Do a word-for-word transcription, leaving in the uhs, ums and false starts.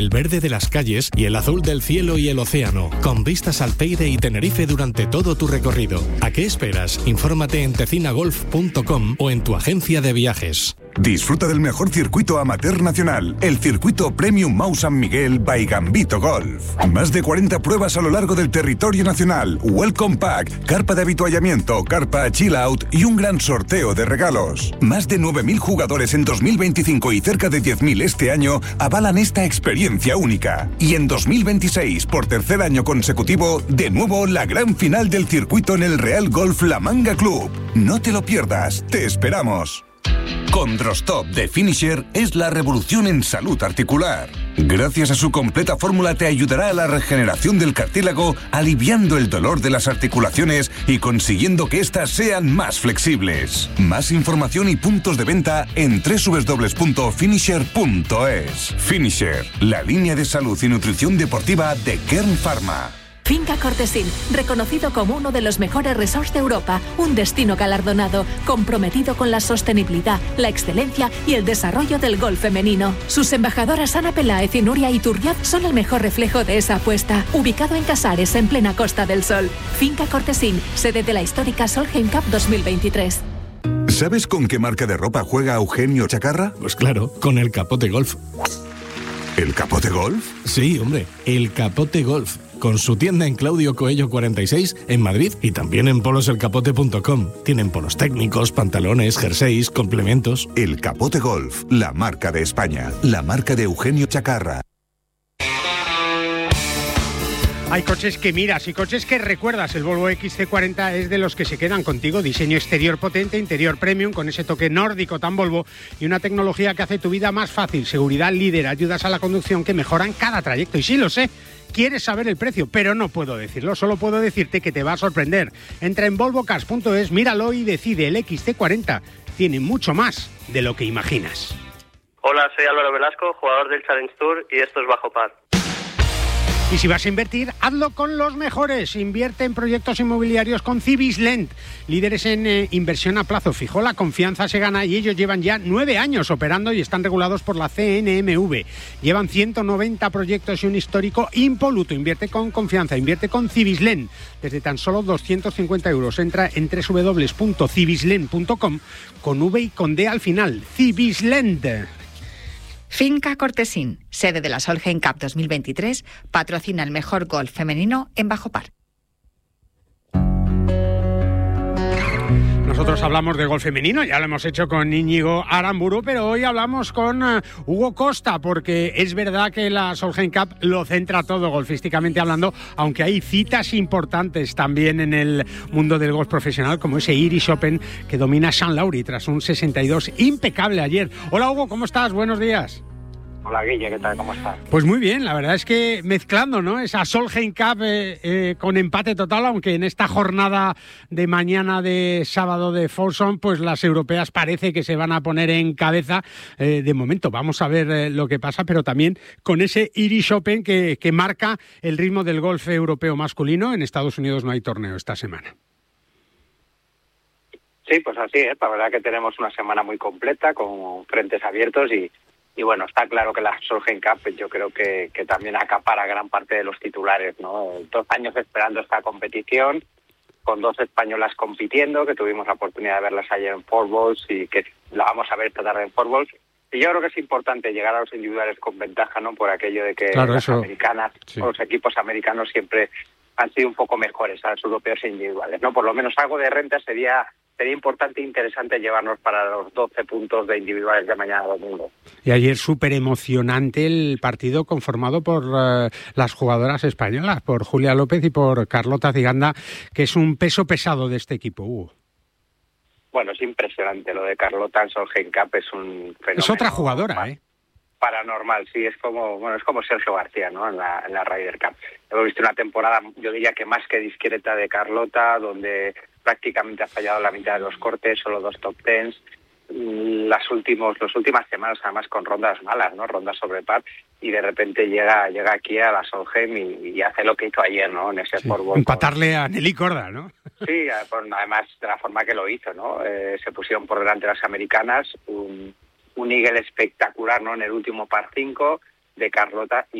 El verde de las calles y el azul del cielo y el océano, con vistas al Teide y Tenerife durante todo tu recorrido. ¿A qué esperas? Infórmate en tecina golf punto com o en tu agencia de viajes. Disfruta del mejor circuito amateur nacional, el circuito Premium Mau San Miguel by Gambito Golf. Más de cuarenta pruebas a lo largo del territorio nacional, Welcome Pack, carpa de habituallamiento, carpa Chill Out y un gran sorteo de regalos. Más de nueve mil jugadores en dos mil veinticinco y cerca de diez mil este año avalan esta experiencia única. Y en dos mil veintiséis, por tercer año consecutivo, de nuevo la gran final del circuito en el Real Golf La Manga Club. No te lo pierdas, te esperamos. Condrostop de Finisher es la revolución en salud articular. Gracias a su completa fórmula te ayudará a la regeneración del cartílago, aliviando el dolor de las articulaciones y consiguiendo que éstas sean más flexibles. Más información y puntos de venta en doble u doble u doble u punto finisher punto es. Finisher, la línea de salud y nutrición deportiva de Kern Pharma. Finca Cortesín, reconocido como uno de los mejores resorts de Europa, un destino galardonado, comprometido con la sostenibilidad, la excelencia y el desarrollo del golf femenino. Sus embajadoras Ana Peláez y Nuria Iturriaz son el mejor reflejo de esa apuesta. Ubicado en Casares, en plena Costa del Sol. Finca Cortesín, sede de la histórica Solheim Cup dos mil veintitrés. ¿Sabes con qué marca de ropa juega Eugenio Chacarra? Pues claro, con el Capote Golf. ¿El Capote Golf? Sí, hombre, el Capote Golf. Con su tienda en Claudio Coello cuarenta y seis en Madrid y también en polos el capote punto com. Tienen polos técnicos, pantalones, jerseys, complementos. El Capote Golf, la marca de España, la marca de Eugenio Chacarra. Hay coches que miras y coches que recuerdas. El Volvo equis ce cuarenta es de los que se quedan contigo. Diseño exterior potente, interior premium, con ese toque nórdico tan Volvo y una tecnología que hace tu vida más fácil. Seguridad líder, ayudas a la conducción que mejoran cada trayecto. Y sí, lo sé, quieres saber el precio, pero no puedo decirlo. Solo puedo decirte que te va a sorprender. Entra en volvo cars punto es, míralo y decide. El equis ce cuarenta tiene mucho más de lo que imaginas. Hola, soy Álvaro Velasco, jugador del Challenge Tour, y esto es Bajo Par. Y si vas a invertir, hazlo con los mejores. Invierte en proyectos inmobiliarios con Cibislend, líderes en eh, inversión a plazo fijo. La confianza se gana y ellos llevan ya nueve años operando y están regulados por la C N M V. Llevan ciento noventa proyectos y un histórico impoluto. Invierte con confianza, invierte con Cibislend. Desde tan solo doscientos cincuenta euros. Entra en doble u doble u doble u punto cibislend punto com con V y con D al final. Cibislend. Finca Cortesín, sede de la Solheim Cup dos mil veintitrés, patrocina el mejor golf femenino en Bajo Par. Nosotros hablamos de golf femenino, ya lo hemos hecho con Íñigo Aramburu, pero hoy hablamos con uh, Hugo Costa, porque es verdad que la Solheim Cup lo centra todo golfísticamente hablando, aunque hay citas importantes también en el mundo del golf profesional, como ese Irish Open que domina Sean Lowry tras un sesenta y dos impecable ayer. Hola Hugo, ¿cómo estás? Buenos días. Hola Guille, ¿qué tal? ¿Cómo estás? Pues muy bien, la verdad es que mezclando, ¿no? Esa Solheim Cup eh, eh, con empate total, aunque en esta jornada de mañana de sábado de Folsom, pues las europeas parece que se van a poner en cabeza. Eh, de momento, vamos a ver eh, lo que pasa, pero también con ese Irish Open que, que marca el ritmo del golf europeo masculino. En Estados Unidos no hay torneo esta semana. Sí, pues así es. La verdad que tenemos una semana muy completa con frentes abiertos y Y bueno, está claro que la Solheim Cup yo creo que, que también acapara gran parte de los titulares, ¿no? Dos años esperando esta competición, con dos españolas compitiendo, que tuvimos la oportunidad de verlas ayer en Four Balls y que la vamos a ver esta tarde en Four Balls. Y yo creo que es importante llegar a los individuales con ventaja, ¿no? Por aquello de que claro, las eso, americanas, sí. o los equipos americanos siempre han sido un poco mejores a los europeos individuales, ¿no? Por lo menos algo de renta sería... Sería importante e interesante llevarnos para los doce puntos de individuales de mañana domingo. Y ayer súper emocionante el partido conformado por uh, las jugadoras españolas, por Julia López y por Carlota Ciganda, que es un peso pesado de este equipo, Hugo. Bueno, es impresionante lo de Carlota en Solheim Cup, es un fenómeno. Es otra jugadora, ¿eh? Paranormal, sí, es como bueno es como Sergio García, ¿no? En la, en la Ryder Cup. Hemos visto una temporada, yo diría que más que discreta de Carlota, donde prácticamente ha fallado la mitad de los cortes, solo dos top tens. Las últimos, las últimas semanas, además con rondas malas, ¿no? Rondas sobre par, y de repente llega llega aquí a la Solheim y, y hace lo que hizo ayer, ¿no? En ese sí, four ball. Empatarle con... a Nelly Corda, ¿no? Sí, además de la forma que lo hizo, ¿no? Eh, se pusieron por delante las americanas, un un eagle espectacular, ¿no? En el último par cinco, de Carlota.